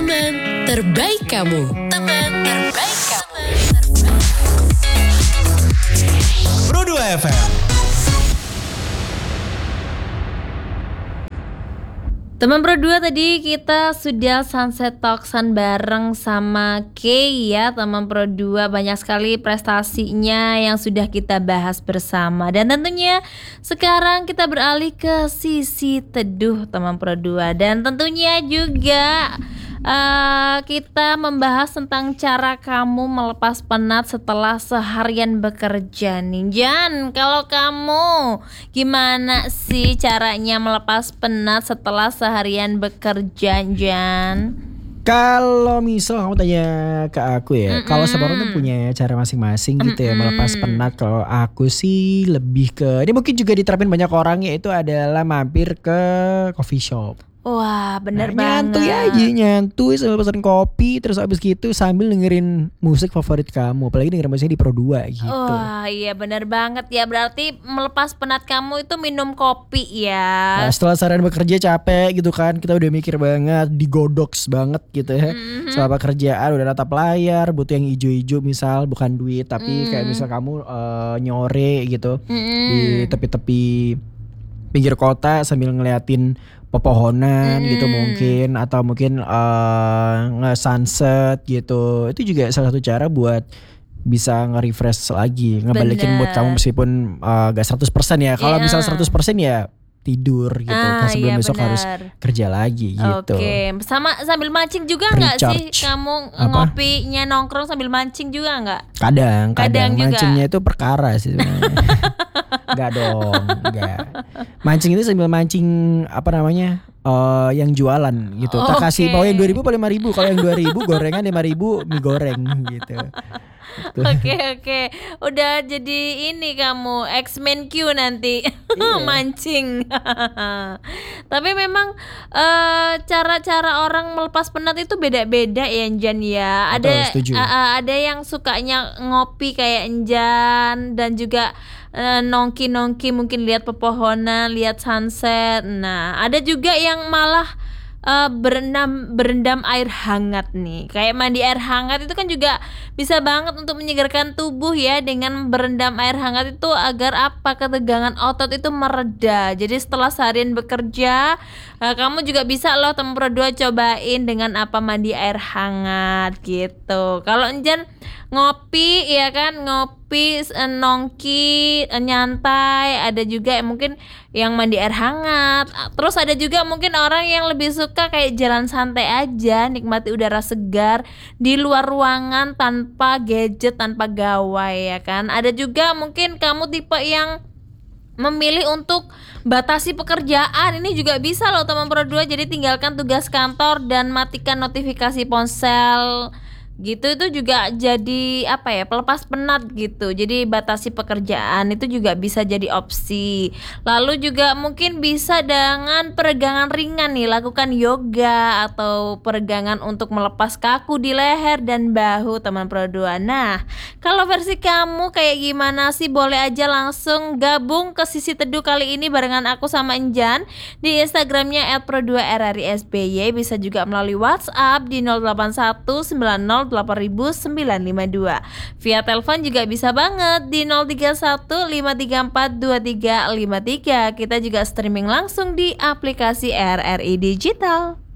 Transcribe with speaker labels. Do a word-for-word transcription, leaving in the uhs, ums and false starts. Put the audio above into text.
Speaker 1: Teman terbaik kamu. Teman terbaik kamu.
Speaker 2: Pro dua F M.
Speaker 3: Teman Pro dua, tadi kita sudah sunset talksan bareng sama Kay ya. Teman Pro dua, banyak sekali prestasinya yang sudah kita bahas bersama. Dan tentunya sekarang kita beralih ke sisi teduh teman Pro dua. Dan tentunya juga uh, kita membahas tentang cara kamu melepas penat setelah seharian bekerja nih. Jan, kalau kamu gimana sih caranya melepas penat setelah seharian bekerja, Jan?
Speaker 4: Kalau misal kamu tanya ke aku ya, kalau setiap orang tuh punya cara masing-masing gitu ya melepas penat. Kalau aku sih lebih ke, ini mungkin juga diterapin banyak orang, yaitu adalah mampir ke coffee shop.
Speaker 3: Wah, bener
Speaker 4: Nah,
Speaker 3: banget.
Speaker 4: nyantuy aja, nyantuy sambil pesen kopi, terus abis gitu sambil dengerin musik favorit kamu, apalagi dengerin musiknya di Pro dua gitu.
Speaker 3: Wah, iya bener banget ya. Berarti melepas penat kamu itu minum kopi ya.
Speaker 4: Nah, setelah seharian bekerja capek gitu kan, kita udah mikir banget, digodoks banget gitu ya.
Speaker 3: Mm-hmm.
Speaker 4: Selama kerjaan udah natap layar, butuh yang ijo-ijo misal, bukan duit, tapi
Speaker 3: Mm.
Speaker 4: kayak misal kamu uh, nyore gitu
Speaker 3: Mm-mm.
Speaker 4: di tepi-tepi pinggir kota sambil ngeliatin pepohonan
Speaker 3: Mm.
Speaker 4: gitu mungkin, atau mungkin uh, nge-sunset gitu. Itu juga salah satu cara buat bisa nge-refresh lagi, ngebalikin mood
Speaker 3: Bener.
Speaker 4: kamu meskipun uh, gak seratus persen ya. Kalau
Speaker 3: Iya.
Speaker 4: misal seratus persen ya tidur gitu,
Speaker 3: Ah,
Speaker 4: kan sebelum
Speaker 3: iya
Speaker 4: besok harus
Speaker 3: benar.
Speaker 4: kerja lagi gitu.
Speaker 3: Oke, sama sambil mancing juga nggak sih
Speaker 4: Recharge.
Speaker 3: kamu
Speaker 4: Apa?
Speaker 3: ngopinya nongkrong sambil mancing juga nggak?
Speaker 4: Kadang,
Speaker 3: Kadang
Speaker 4: kadang,
Speaker 3: juga.
Speaker 4: mancingnya itu perkara sih sebenarnya. Enggak dong, enggak. Mancing itu sambil mancing apa namanya? eh yang jualan gitu. Tak kasih
Speaker 3: Oke.
Speaker 4: mau yang dua ribu apa lima ribu. Kalau yang dua ribu gorengan, lima ribu mie goreng gitu. Gitu.
Speaker 3: Oke oke, udah jadi ini kamu X-Men Q nanti mancing. Tapi memang eh, cara-cara orang melepas penat itu beda-beda ya Jan ya. Ada
Speaker 4: Betul, setuju.
Speaker 3: a- a- ada yang sukanya ngopi kayak Jan, dan juga eh, nongki-nongki, mungkin lihat pepohonan, lihat sunset. Nah, ada juga yang malah Uh, berendam berendam air hangat nih. Kayak mandi air hangat itu kan juga bisa banget untuk menyegarkan tubuh ya, dengan berendam air hangat itu agar apa? Ketegangan otot itu mereda. Jadi setelah seharian bekerja, uh, kamu juga bisa loh teman Pro dua cobain dengan apa? Mandi air hangat gitu. Kalau Enjan ngopi ya kan, ngopi eh, nongki eh, nyantai. Ada juga yang mungkin yang mandi air hangat. Terus ada juga mungkin orang yang lebih suka kayak jalan santai aja, nikmati udara segar di luar ruangan tanpa gadget, tanpa gawai ya kan. Ada juga mungkin kamu tipe yang memilih untuk batasi pekerjaan. Ini juga bisa loh teman Pro dua. Jadi tinggalkan tugas kantor dan matikan notifikasi ponsel gitu. Itu juga jadi apa ya, pelepas penat gitu. Jadi batasi pekerjaan itu juga bisa jadi opsi. Lalu juga mungkin bisa dengan peregangan ringan nih, lakukan yoga atau peregangan untuk melepas kaku di leher dan bahu teman Pro dua. Nah, kalau versi kamu kayak gimana sih? Boleh aja langsung gabung ke sisi teduh kali ini barengan aku sama Enjan di Instagramnya et pro dua r r i s b y. Bisa juga melalui WhatsApp di nol delapan satu sembilan nol delapan sembilan lima dua. Via telepon juga bisa banget di nol tiga satu lima tiga empat dua tiga lima tiga. Kita juga streaming langsung di aplikasi R R I Digital.